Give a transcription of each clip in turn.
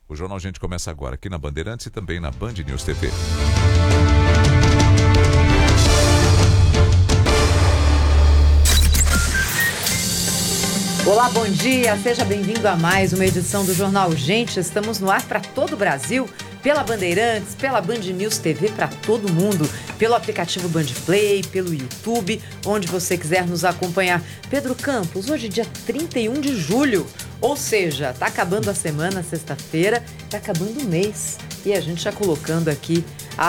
O Jornal Gente começa agora aqui na Bandeirantes e também na Band News TV. Olá, bom dia, seja bem-vindo a mais uma edição do Jornal Gente. Estamos no ar para todo o Brasil, pela Bandeirantes, pela Band News TV para todo mundo, pelo aplicativo Band Play, pelo YouTube, onde você quiser nos acompanhar. Pedro Campos, hoje dia 31 de julho, ou seja, tá acabando a semana, sexta-feira, tá acabando o mês. E a gente já colocando aqui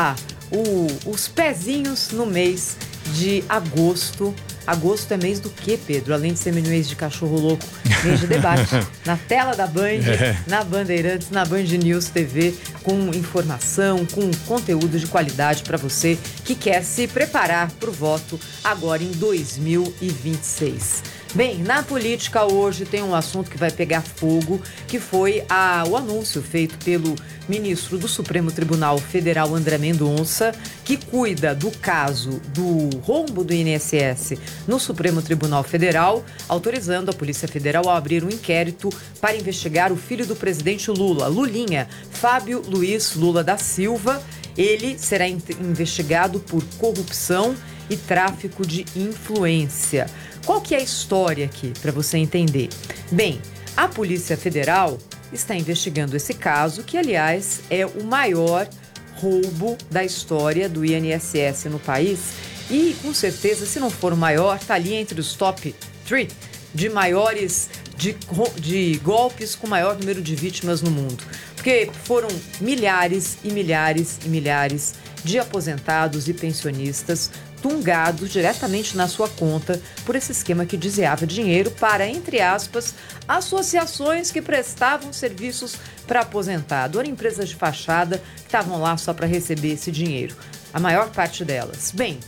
os pezinhos no mês de agosto. Agosto é mês do quê, Pedro? Além de ser mês de cachorro louco, mês de debate. Na tela da Band, na Bandeirantes, na Band News TV, com informação, com conteúdo de qualidade para você que quer se preparar para o voto agora em 2026. Bem, na política hoje tem um assunto que vai pegar fogo, que foi o anúncio feito pelo ministro do Supremo Tribunal Federal, André Mendonça, que cuida do caso do rombo do INSS no Supremo Tribunal Federal, autorizando a Polícia Federal a abrir um inquérito para investigar o filho do presidente Lula, Lulinha, Fábio Luiz Lula da Silva. Ele será investigado por corrupção e tráfico de influência. Qual que é a história aqui, para você entender? Bem, a Polícia Federal está investigando esse caso, que, aliás, é o maior roubo da história do INSS no país. E, com certeza, se não for o maior, está ali entre os top 3 de maiores, de golpes com maior número de vítimas no mundo. Porque foram milhares e milhares e milhares de aposentados e pensionistas tungados diretamente na sua conta por esse esquema que desviava dinheiro para, entre aspas, associações que prestavam serviços para aposentado. Eram empresas de fachada que estavam lá só para receber esse dinheiro. A maior parte delas. Bem,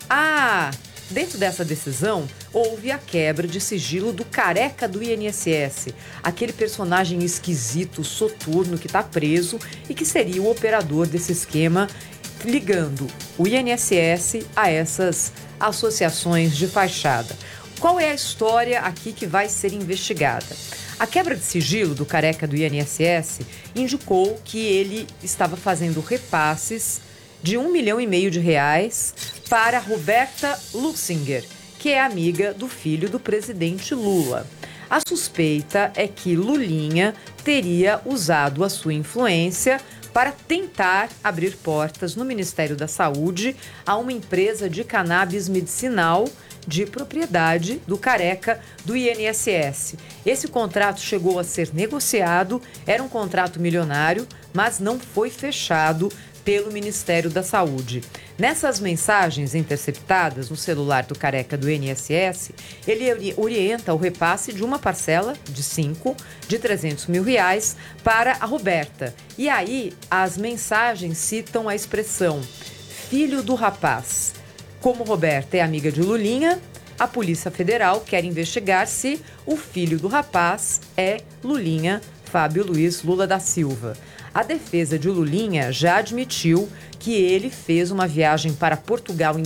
dentro dessa decisão, houve a quebra de sigilo do careca do INSS, aquele personagem esquisito, soturno, que está preso e que seria o operador desse esquema, ligando o INSS a essas associações de fachada. Qual é a história aqui que vai ser investigada? A quebra de sigilo do careca do INSS indicou que ele estava fazendo repasses de R$1,5 milhão para Roberta Luxinger, que é amiga do filho do presidente Lula. A suspeita é que Lulinha teria usado a sua influência para tentar abrir portas no Ministério da Saúde a uma empresa de cannabis medicinal de propriedade do careca do INSS. Esse contrato chegou a ser negociado, era um contrato milionário, mas não foi fechado pelo Ministério da Saúde. Nessas mensagens interceptadas no celular do careca do INSS, ele orienta o repasse de uma parcela de R$300 mil para a Roberta. E aí, as mensagens citam a expressão filho do rapaz. Como Roberta é amiga de Lulinha, a Polícia Federal quer investigar se o filho do rapaz é Lulinha, Fábio Luiz Lula da Silva. A defesa de Lulinha já admitiu que ele fez uma viagem para Portugal em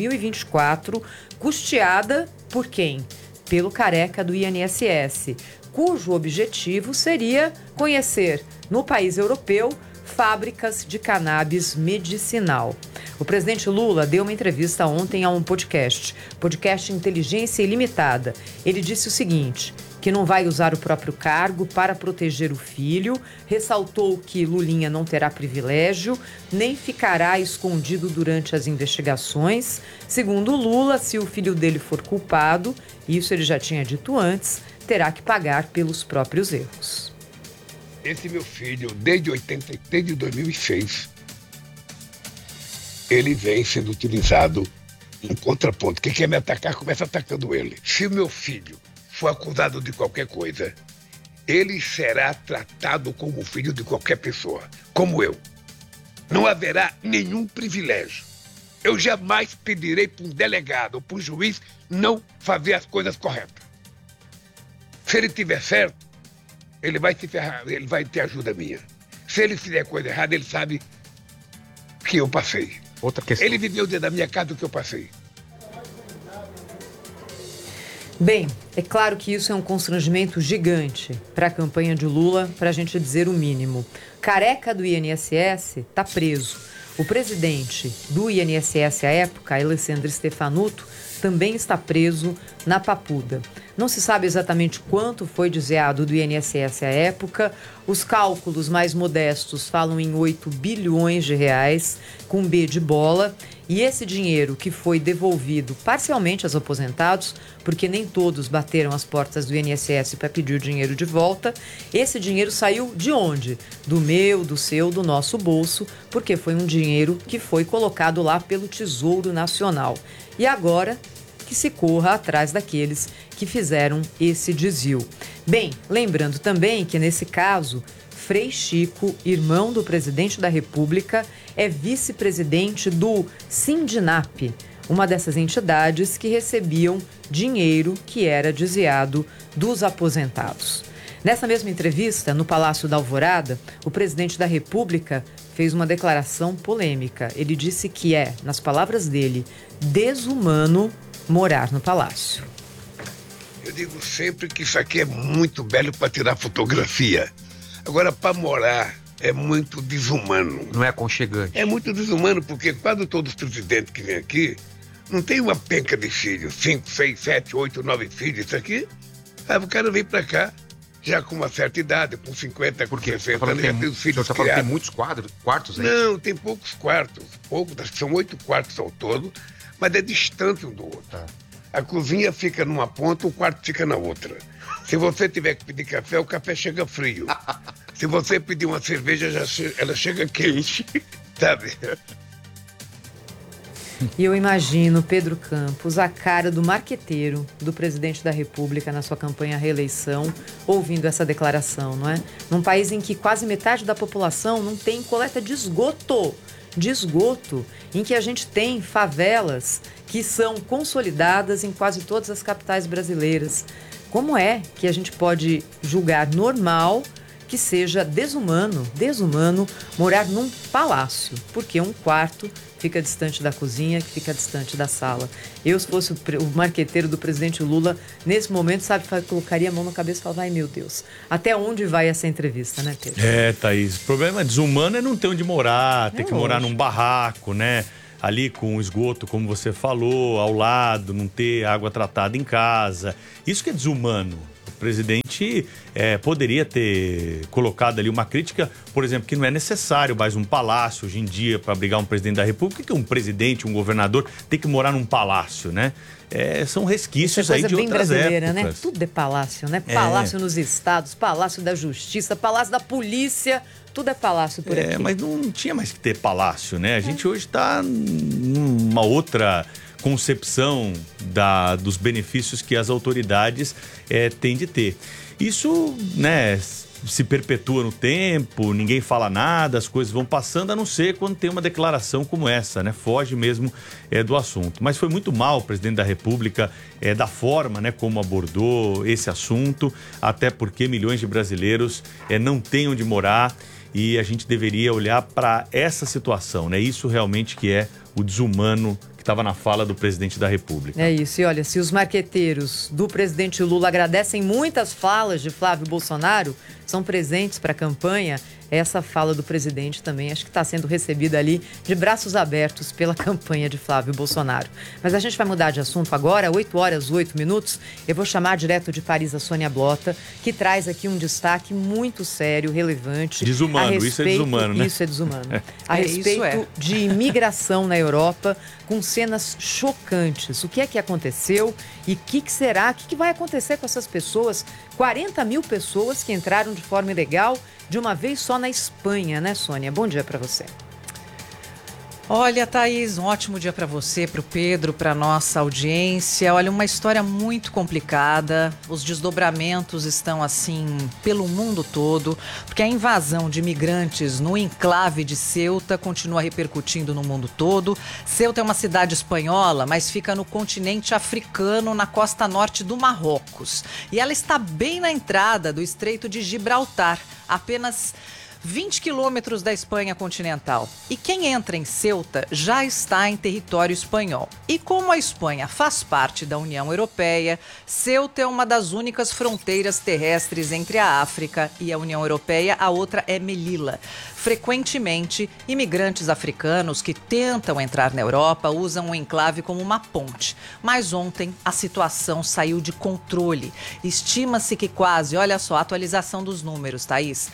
2024, custeada por quem? Pelo careca do INSS, cujo objetivo seria conhecer no país europeu fábricas de cannabis medicinal. O presidente Lula deu uma entrevista ontem a um podcast Inteligência Ilimitada. Ele disse o seguinte, que não vai usar o próprio cargo para proteger o filho, ressaltou que Lulinha não terá privilégio, nem ficará escondido durante as investigações. Segundo Lula, se o filho dele for culpado, isso ele já tinha dito antes, terá que pagar pelos próprios erros. Esse meu filho, desde 2006, ele vem sendo utilizado em contraponto. Quem quer me atacar, começa atacando ele. Se o meu filho for acusado de qualquer coisa, ele será tratado como filho de qualquer pessoa, como eu. Não haverá nenhum privilégio. Eu jamais pedirei para um delegado ou para um juiz não fazer as coisas corretas. Se ele tiver certo, ele vai se ferrar, ele vai ter ajuda minha. Se ele fizer coisa errada, ele sabe que eu passei. Outra questão. Ele viveu dentro da minha casa o que eu passei. Bem, é claro que isso é um constrangimento gigante para a campanha de Lula, para a gente dizer o mínimo. Careca do INSS está preso. O presidente do INSS à época, Alessandro Stefanuto, também está preso na Papuda. Não se sabe exatamente quanto foi desviado do INSS à época. Os cálculos mais modestos falam em 8 bilhões de reais, com B de bola. E esse dinheiro que foi devolvido parcialmente aos aposentados, porque nem todos bateram as portas do INSS para pedir o dinheiro de volta, esse dinheiro saiu de onde? Do meu, do seu, do nosso bolso, porque foi um dinheiro que foi colocado lá pelo Tesouro Nacional. E agora que se corra atrás daqueles que fizeram esse desvio. Bem, lembrando também que nesse caso, Frei Chico, irmão do presidente da República, é vice-presidente do Sindinap, uma dessas entidades que recebiam dinheiro que era desviado dos aposentados. Nessa mesma entrevista, no Palácio da Alvorada, o presidente da República fez uma declaração polêmica. Ele disse que é, nas palavras dele, desumano morar no palácio. Eu digo sempre que isso aqui é muito belo para tirar fotografia. Agora, para morar, é muito desumano. Não é aconchegante. É muito desumano, porque quase todos os presidentes que vêm aqui não tem uma penca de filhos. 5, 6, 7, 8, 9 filhos. Isso aqui, o cara vem para cá, já com uma certa idade, com 50, com 60 anos, já tem os filhos criados. Você está falando que tem muitos quartos aí? Não, tem poucos quartos. Acho que são 8 quartos ao todo, mas é distante um do outro. Tá. A cozinha fica numa ponta, o quarto fica na outra. Se você tiver que pedir café, o café chega frio. Se você pedir uma cerveja, ela chega quente, sabe? E eu imagino, Pedro Campos, a cara do marqueteiro do presidente da República na sua campanha à reeleição, ouvindo essa declaração, não é? Num país em que quase metade da população não tem coleta de esgoto, em que a gente tem favelas que são consolidadas em quase todas as capitais brasileiras. Como é que a gente pode julgar normal que seja desumano morar num palácio? Porque um quarto fica distante da cozinha, que fica distante da sala. Eu, se fosse o marqueteiro do presidente Lula, nesse momento, colocaria a mão na cabeça e falaria, ai meu Deus, até onde vai essa entrevista, né, Pedro? Thaís, o problema desumano é não ter onde morar, ter que morar num barraco, né? Ali com o esgoto, como você falou, ao lado, não ter água tratada em casa. Isso que é desumano. O presidente poderia ter colocado ali uma crítica, por exemplo, que não é necessário mais um palácio hoje em dia para abrigar um presidente da República. Por que um presidente, um governador tem que morar num palácio, né? São resquícios aí de outras brasileira, épocas. Né? Tudo é palácio, né? Palácio nos estados, palácio da justiça, palácio da polícia, tudo é palácio por aqui. Mas não tinha mais que ter palácio, né? A gente hoje está numa outra concepção dos benefícios que as autoridades têm de ter. Isso, né, se perpetua no tempo, ninguém fala nada, as coisas vão passando, a não ser quando tem uma declaração como essa, né? Foge mesmo do assunto. Mas foi muito mal o presidente da República da forma, né, como abordou esse assunto, até porque milhões de brasileiros não têm onde morar e a gente deveria olhar para essa situação, né? Isso realmente que é o desumano que estava na fala do presidente da República. É isso, e olha, se os marqueteiros do presidente Lula agradecem muitas falas de Flávio Bolsonaro, são presentes para a campanha, essa fala do presidente também acho que está sendo recebida ali de braços abertos pela campanha de Flávio Bolsonaro. Mas a gente vai mudar de assunto agora, 8h08. Eu vou chamar direto de Paris a Sônia Blota, que traz aqui um destaque muito sério, relevante. Desumano, isso é desumano, né? Isso é desumano. A respeito de imigração na Europa, com cenas chocantes. O que é que aconteceu e o que será? O que vai acontecer com essas pessoas? 40 mil pessoas que entraram de forma ilegal de uma vez só na Espanha, né, Sônia? Bom dia para você. Olha, Thaís, um ótimo dia para você, para o Pedro, para nossa audiência. Olha, uma história muito complicada. Os desdobramentos estão assim pelo mundo todo, porque a invasão de imigrantes no enclave de Ceuta continua repercutindo no mundo todo. Ceuta é uma cidade espanhola, mas fica no continente africano, na costa norte do Marrocos. E ela está bem na entrada do Estreito de Gibraltar, apenas 20 quilômetros da Espanha continental. E quem entra em Ceuta já está em território espanhol. E como a Espanha faz parte da União Europeia, Ceuta é uma das únicas fronteiras terrestres entre a África e a União Europeia, a outra é Melilla. Frequentemente, imigrantes africanos que tentam entrar na Europa usam o enclave como uma ponte. Mas ontem a situação saiu de controle. Estima-se que quase, olha só, a atualização dos números, Thaís,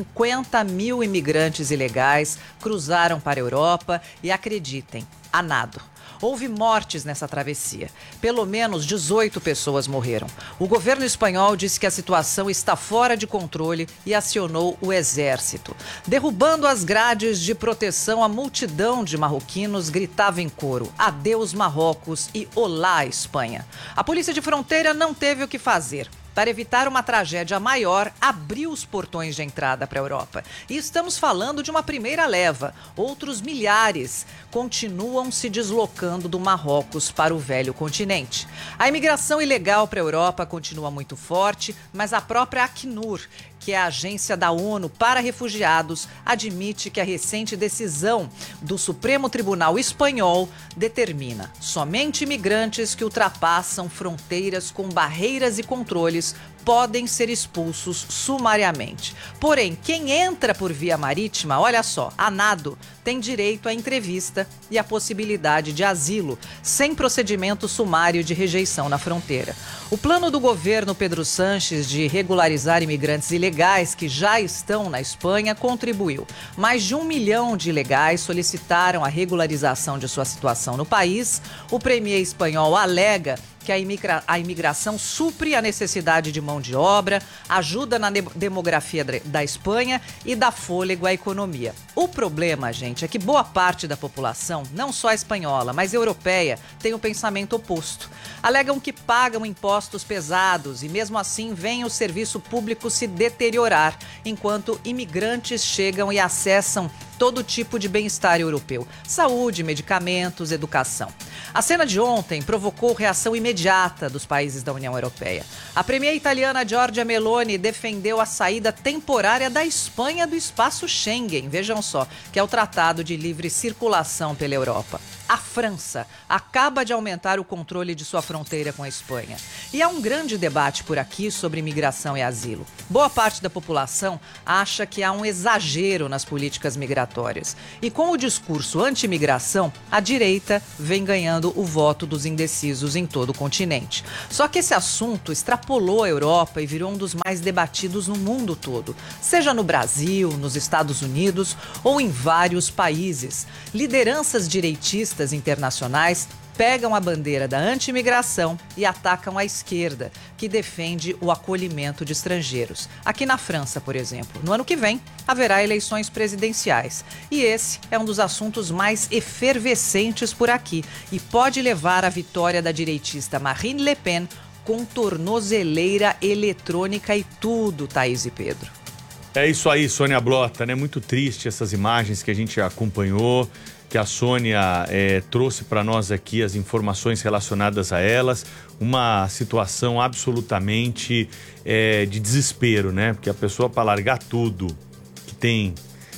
50 mil imigrantes ilegais cruzaram para a Europa e, acreditem, a nado. Houve mortes nessa travessia. Pelo menos 18 pessoas morreram. O governo espanhol disse que a situação está fora de controle e acionou o exército. Derrubando as grades de proteção, a multidão de marroquinos gritava em coro: "Adeus Marrocos" e "Olá Espanha". A polícia de fronteira não teve o que fazer. Para evitar uma tragédia maior, abriu os portões de entrada para a Europa. E estamos falando de uma primeira leva. Outros milhares continuam se deslocando do Marrocos para o velho continente. A imigração ilegal para a Europa continua muito forte, mas a própria Acnur, que é a agência da ONU para refugiados, admite que a recente decisão do Supremo Tribunal Espanhol determina somente imigrantes que ultrapassam fronteiras com barreiras e controles podem ser expulsos sumariamente. Porém, quem entra por via marítima, olha só, a nado, tem direito à entrevista e à possibilidade de asilo, sem procedimento sumário de rejeição na fronteira. O plano do governo Pedro Sánchez de regularizar imigrantes ilegais que já estão na Espanha contribuiu. Mais de 1 milhão de ilegais solicitaram a regularização de sua situação no país. O premier espanhol alega que a imigração supre a necessidade de mão de obra, ajuda na demografia da Espanha e dá fôlego à economia. O problema, gente, é que boa parte da população, não só espanhola, mas europeia, tem o pensamento oposto. Alegam que pagam impostos pesados e, mesmo assim, veem o serviço público se deteriorar, enquanto imigrantes chegam e acessam todo tipo de bem-estar europeu: saúde, medicamentos, educação. A cena de ontem provocou reação imediata dos países da União Europeia. A premier italiana Giorgia Meloni defendeu a saída temporária da Espanha do espaço Schengen, vejam só, que é o Tratado de Livre Circulação pela Europa. A França acaba de aumentar o controle de sua fronteira com a Espanha. E há um grande debate por aqui sobre imigração e asilo. Boa parte da população acha que há um exagero nas políticas migratórias. E com o discurso anti-imigração, a direita vem ganhando o voto dos indecisos em todo o continente. Só que esse assunto extrapolou a Europa e virou um dos mais debatidos no mundo todo, seja no Brasil, nos Estados Unidos ou em vários países. Lideranças direitistas internacionais pegam a bandeira da anti-imigração e atacam a esquerda, que defende o acolhimento de estrangeiros. Aqui na França, por exemplo, no ano que vem, haverá eleições presidenciais. E esse é um dos assuntos mais efervescentes por aqui e pode levar à vitória da direitista Marine Le Pen com tornozeleira eletrônica e tudo, Thaís e Pedro. É isso aí, Sônia Blota, né? Muito triste essas imagens que a gente acompanhou, que a Sônia trouxe para nós aqui as informações relacionadas a elas. Uma situação absolutamente de desespero, né? Porque a pessoa, para largar tudo que tem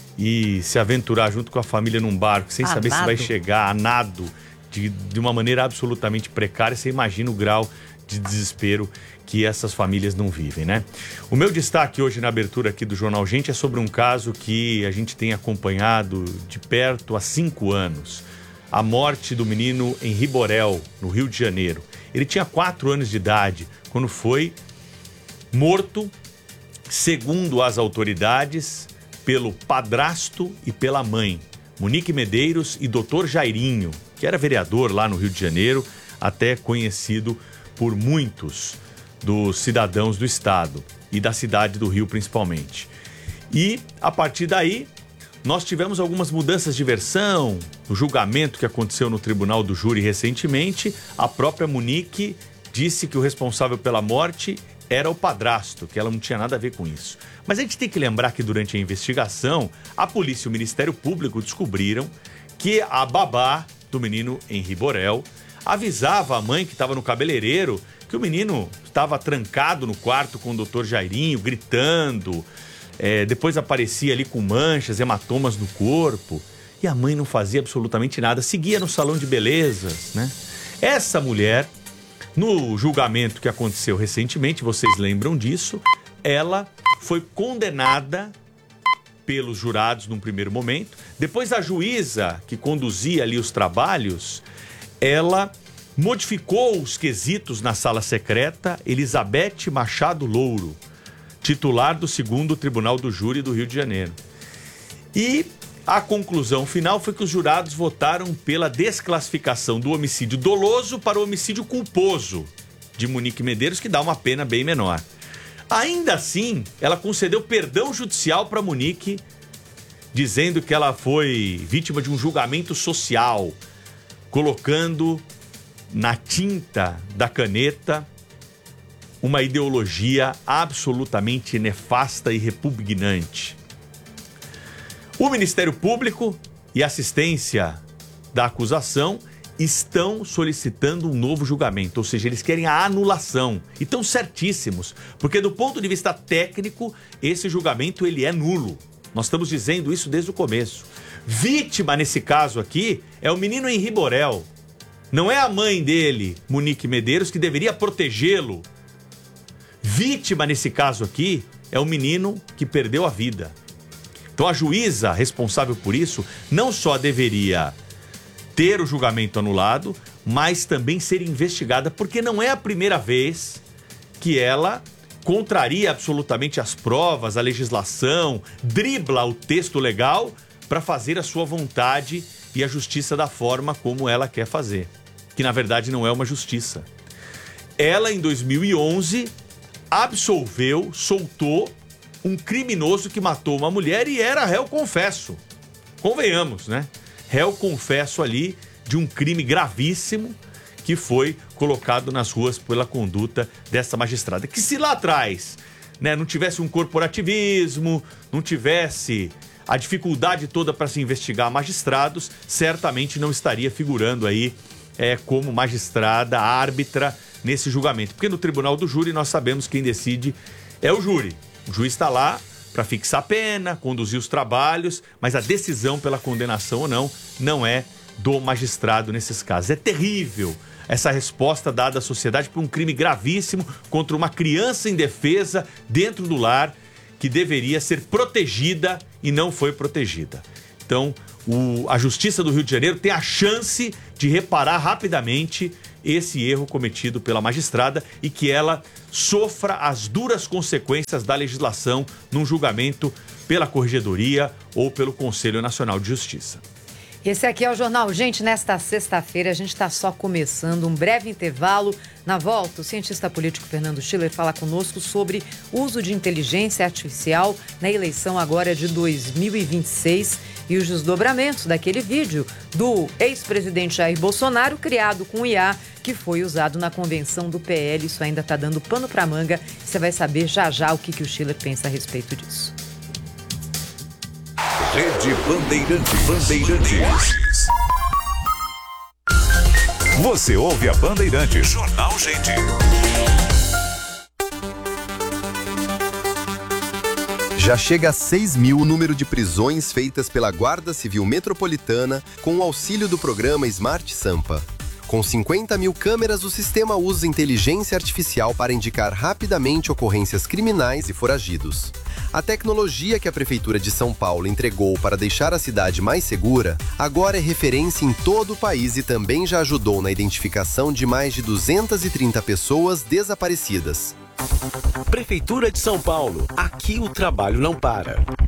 e se aventurar junto com a família num barco, sem saber se vai chegar a nado, de uma maneira absolutamente precária, você imagina o grau de desespero que essas famílias não vivem, né? O meu destaque hoje na abertura aqui do Jornal Gente é sobre um caso que a gente tem acompanhado de perto há 5 anos. A morte do menino Henri Borel, no Rio de Janeiro. Ele tinha 4 anos de idade quando foi morto, segundo as autoridades, pelo padrasto e pela mãe, Monique Medeiros e Dr. Jairinho, que era vereador lá no Rio de Janeiro, até conhecido por muitos dos cidadãos do estado e da cidade do Rio principalmente. E a partir daí nós tivemos algumas mudanças de versão. No julgamento que aconteceu no Tribunal do Júri recentemente, a própria Monique disse que o responsável pela morte era o padrasto, que ela não tinha nada a ver com isso. Mas a gente tem que lembrar que durante a investigação, a polícia e o Ministério Público descobriram que a babá do menino Henri Borel avisava a mãe, que estava no cabeleireiro, que o menino estava trancado no quarto com o Dr. Jairinho, gritando, depois aparecia ali com manchas, hematomas no corpo, e a mãe não fazia absolutamente nada, seguia no salão de belezas, né? Essa mulher, no julgamento que aconteceu recentemente, vocês lembram disso, ela foi condenada pelos jurados num primeiro momento. Depois a juíza que conduzia ali os trabalhos, ela modificou os quesitos na sala secreta. Elizabeth Machado Louro, titular do 2º Tribunal do Júri do Rio de Janeiro. E a conclusão final foi que os jurados votaram pela desclassificação do homicídio doloso para o homicídio culposo de Monique Medeiros, que dá uma pena bem menor. Ainda assim, ela concedeu perdão judicial para Monique, dizendo que ela foi vítima de um julgamento social, colocando na tinta da caneta uma ideologia absolutamente nefasta e repugnante. O Ministério Público e a assistência da acusação estão solicitando um novo julgamento, ou seja, eles querem a anulação. E estão certíssimos, porque do ponto de vista técnico, esse julgamento ele é nulo. Nós estamos dizendo isso desde o começo. Vítima nesse caso aqui é o menino Henri Borel. Não é a mãe dele, Monique Medeiros, que deveria protegê-lo. Vítima nesse caso aqui é o menino que perdeu a vida. Então a juíza responsável por isso não só deveria ter o julgamento anulado, mas também ser investigada, porque não é a primeira vez que ela contraria absolutamente as provas, a legislação, dribla o texto legal para fazer a sua vontade e a justiça da forma como ela quer fazer, que na verdade não é uma justiça. Ela, em 2011, absolveu, soltou um criminoso que matou uma mulher e era réu confesso. Convenhamos, né? Réu confesso ali de um crime gravíssimo que foi colocado nas ruas pela conduta dessa magistrada. Que se lá atrás, né, não tivesse um corporativismo, não tivesse a dificuldade toda para se investigar magistrados, certamente não estaria figurando aí como magistrada, árbitra nesse julgamento. Porque no Tribunal do Júri nós sabemos quem decide é o júri. O juiz está lá para fixar a pena, conduzir os trabalhos, mas a decisão pela condenação ou não é do magistrado nesses casos. É terrível essa resposta dada à sociedade por um crime gravíssimo contra uma criança indefesa dentro do lar que deveria ser protegida e não foi protegida. Então, a Justiça do Rio de Janeiro tem a chance de reparar rapidamente esse erro cometido pela magistrada e que ela sofra as duras consequências da legislação num julgamento pela Corregedoria ou pelo Conselho Nacional de Justiça. Esse aqui é o Jornal Gente. Nesta sexta-feira a gente está só começando, um breve intervalo. Na volta, o cientista político Fernando Schiller fala conosco sobre o uso de inteligência artificial na eleição agora de 2026 e os desdobramentos daquele vídeo do ex-presidente Jair Bolsonaro criado com o IA que foi usado na convenção do PL. Isso ainda está dando pano para manga. Você vai saber já já o que o Schiller pensa a respeito disso. Rede Bandeirantes. Você ouve a Bandeirantes. Jornal Gente. Já chega a 6.000 o número de prisões feitas pela Guarda Civil Metropolitana com o auxílio do programa Smart Sampa. Com 50.000 câmeras, o sistema usa inteligência artificial para indicar rapidamente ocorrências criminais e foragidos. A tecnologia que a Prefeitura de São Paulo entregou para deixar a cidade mais segura, agora é referência em todo o país e também já ajudou na identificação de mais de 230 pessoas desaparecidas. Prefeitura de São Paulo. Aqui o trabalho não para.